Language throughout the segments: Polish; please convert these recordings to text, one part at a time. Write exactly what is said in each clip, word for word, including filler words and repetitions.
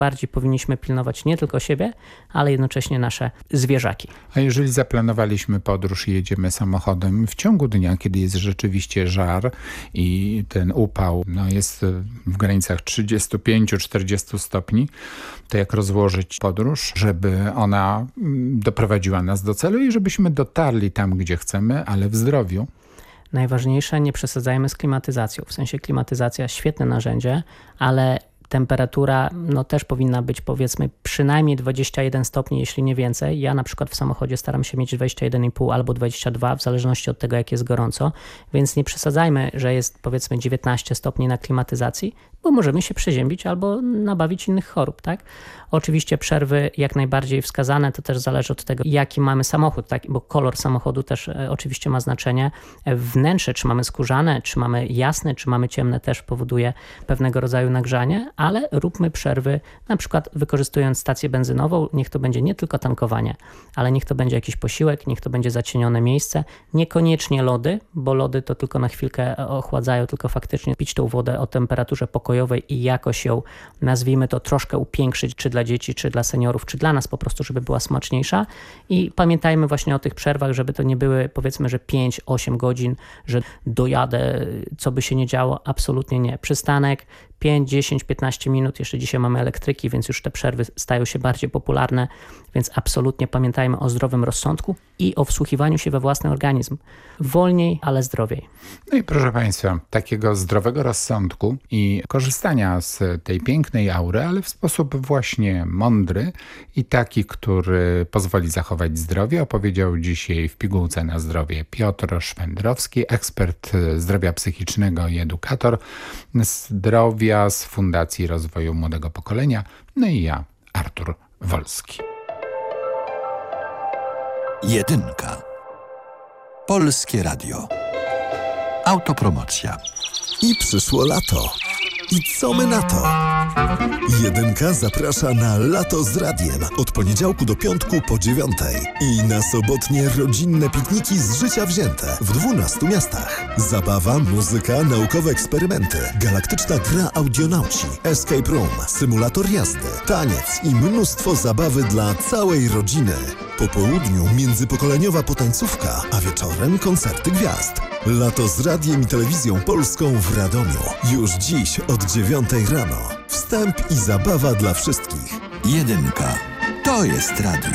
bardziej powinniśmy pilnować nie tylko siebie, ale jednocześnie nasze zwierzaki. A jeżeli zaplanowaliśmy podróż i jedziemy samochodem w ciągu dnia, kiedy jest rzeczywiście żar i ten upał no, jest w granicach trzydzieści pięć do czterdziestu stopni, to jak rozłożyć podróż, żeby ona doprowadziła nas do celu i żebyśmy dotarli tam, gdzie chcemy, ale w zdrowiu? Najważniejsze, nie przesadzajmy z klimatyzacją. W sensie klimatyzacja świetne narzędzie, ale temperatura no, też powinna być powiedzmy przynajmniej dwadzieścia jeden stopni, jeśli nie więcej. Ja na przykład w samochodzie staram się mieć dwadzieścia jeden i pół albo dwadzieścia dwa, w zależności od tego, jak jest gorąco. Więc nie przesadzajmy, że jest powiedzmy dziewiętnaście stopni na klimatyzacji, bo możemy się przeziębić albo nabawić innych chorób, tak? Oczywiście przerwy jak najbardziej wskazane, to też zależy od tego, jaki mamy samochód, tak? Bo kolor samochodu też e, oczywiście ma znaczenie. Wnętrze, czy mamy skórzane, czy mamy jasne, czy mamy ciemne, też powoduje pewnego rodzaju nagrzanie, ale róbmy przerwy, na przykład wykorzystując stację benzynową, niech to będzie nie tylko tankowanie, ale niech to będzie jakiś posiłek, niech to będzie zacienione miejsce, niekoniecznie lody, bo lody to tylko na chwilkę ochładzają, tylko faktycznie pić tą wodę o temperaturze pokojowej i jakoś ją, nazwijmy to, troszkę upiększyć, czy dla dzieci, czy dla seniorów, czy dla nas po prostu, żeby była smaczniejsza. I pamiętajmy właśnie o tych przerwach, żeby to nie były powiedzmy, że pięć osiem godzin, że dojadę, co by się nie działo, absolutnie nie. Przystanek pięć, dziesięć, piętnaście minut, jeszcze dzisiaj mamy elektryki, więc już te przerwy stają się bardziej popularne, więc absolutnie pamiętajmy o zdrowym rozsądku i o wsłuchiwaniu się we własny organizm. Wolniej, ale zdrowiej. No i proszę Państwa, takiego zdrowego rozsądku i korzystania z tej pięknej aury, ale w sposób właśnie mądry i taki, który pozwoli zachować zdrowie, opowiedział dzisiaj w Pigułce na zdrowie Piotr Szwendrowski, ekspert zdrowia psychicznego i edukator zdrowia z Fundacji Rozwoju Młodego Pokolenia, no i ja, Artur Wolski. Jedynka. Polskie Radio. Autopromocja. I przyszło lato. I co my na to? Jedynka zaprasza na Lato z Radiem od poniedziałku do piątku po dziewiątej. I na sobotnie rodzinne pikniki z życia wzięte w dwunastu miastach. Zabawa, muzyka, naukowe eksperymenty, galaktyczna gra audionauci, escape room, symulator jazdy, taniec i mnóstwo zabawy dla całej rodziny. Po południu międzypokoleniowa potańcówka, a wieczorem koncerty gwiazd. Lato z Radiem i Telewizją Polską w Radomiu. Już dziś od dziewiątej rano. Wstęp i zabawa dla wszystkich. Jedynka. To jest radio.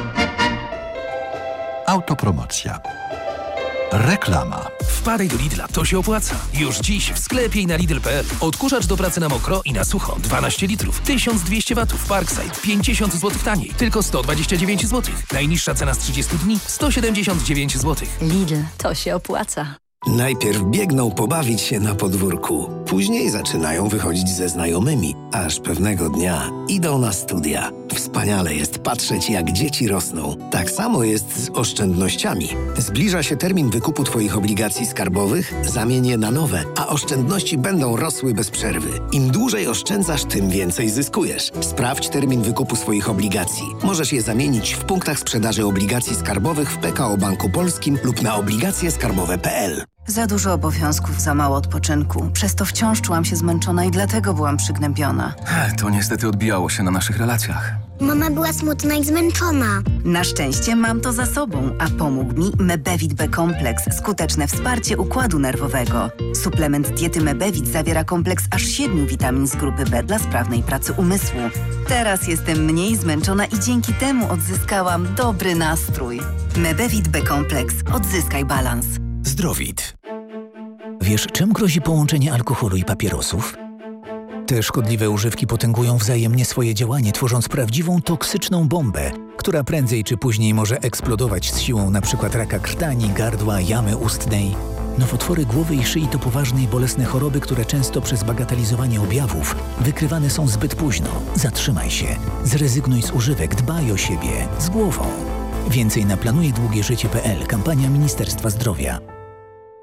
Autopromocja. Reklama. Wpadaj do Lidla, to się opłaca. Już dziś w sklepie i na Lidl kropka p l. Odkurzacz do pracy na mokro i na sucho. dwanaście litrów. tysiąc dwieście watów. Parkside. pięćdziesiąt złotych taniej. Tylko sto dwadzieścia dziewięć złotych. Najniższa cena z trzydziestu dni. sto siedemdziesiąt dziewięć złotych. Lidl, to się opłaca. Najpierw biegną pobawić się na podwórku. Później zaczynają wychodzić ze znajomymi. Aż pewnego dnia idą na studia. Wspaniale jest patrzeć, jak dzieci rosną. Tak samo jest z oszczędnościami. Zbliża się termin wykupu Twoich obligacji skarbowych, zamień je na nowe, a oszczędności będą rosły bez przerwy. Im dłużej oszczędzasz, tym więcej zyskujesz. Sprawdź termin wykupu swoich obligacji. Możesz je zamienić w punktach sprzedaży obligacji skarbowych w P K O Banku Polskim lub na obligacje skarbowe kropka p l. Za dużo obowiązków, za mało odpoczynku. Przez to wciąż czułam się zmęczona i dlatego byłam przygnębiona. To niestety odbijało się na naszych relacjach. Mama była smutna i zmęczona. Na szczęście mam to za sobą, a pomógł mi Mebevit B Kompleks, skuteczne wsparcie układu nerwowego. Suplement diety Mebevit zawiera kompleks aż siedmiu witamin z grupy B dla sprawnej pracy umysłu. Teraz jestem mniej zmęczona i dzięki temu odzyskałam dobry nastrój. Mebevit B Kompleks. Odzyskaj balans. Zdrowit. Wiesz, czym grozi połączenie alkoholu i papierosów? Te szkodliwe używki potęgują wzajemnie swoje działanie, tworząc prawdziwą toksyczną bombę, która prędzej czy później może eksplodować z siłą np. raka krtani, gardła, jamy ustnej. Nowotwory głowy i szyi to poważne i bolesne choroby, które często przez bagatelizowanie objawów wykrywane są zbyt późno. Zatrzymaj się. Zrezygnuj z używek. Dbaj o siebie. Z głową. Więcej na planuje długie życie kropka p l. Kampania Ministerstwa Zdrowia.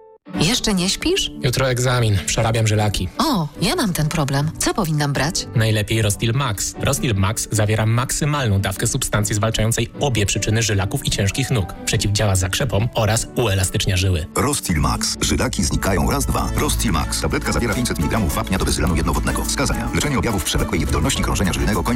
Jeszcze nie śpisz? Jutro egzamin. Przerabiam żylaki. O, ja mam ten problem. Co powinnam brać? Najlepiej Rostil Max. Rostil Max zawiera maksymalną dawkę substancji zwalczającej obie przyczyny żylaków i ciężkich nóg. Przeciwdziała zakrzepom oraz uelastycznia żyły. Rostil Max. Żylaki znikają raz, dwa. Rostil Max. Tabletka zawiera pięćset miligramów wapnia do bezylanu jednowodnego. Wskazania. Leczenie objawów przewlekłej niewydolności krążenia żylnego